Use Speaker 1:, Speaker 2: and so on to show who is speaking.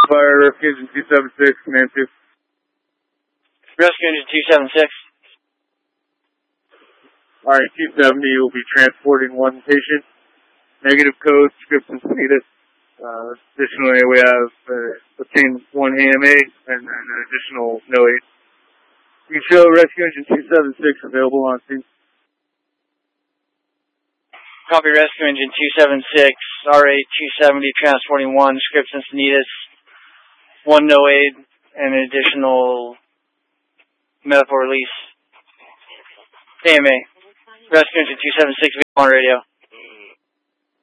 Speaker 1: Fire, Rescue Engine 276, command 2.
Speaker 2: Rescue Engine 276.
Speaker 1: Alright, 270 will be transporting one patient. Negative code, scripts and status. Additionally, we have obtained one AMA and an additional no aid. You can show Rescue Engine 276 available on scene.
Speaker 2: Copy Rescue Engine 276, R8 270 transporting one, scripts and status, one no aid, and an additional medical release. AMA. Rescue Engine 276 on radio.